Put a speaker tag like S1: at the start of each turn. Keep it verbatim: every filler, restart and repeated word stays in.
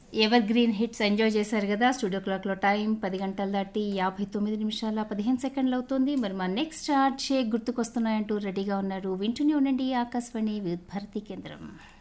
S1: Ever green hits enjoy చేశారు కదా. Studio క్లాక్లో టైం పది గంటల దాటి యాభై తొమ్మిది నిమిషాల పదిహేను సెకండ్లు అవుతుంది. మరి మా నెక్స్ట్ చార్ట్ షేక్ గుర్తుకొస్తున్నాయంటూ రెడీగా ఉన్నారు. వింటూనే ఉండండి ఆకాశవాణి విత్ భారతీ కేంద్రం.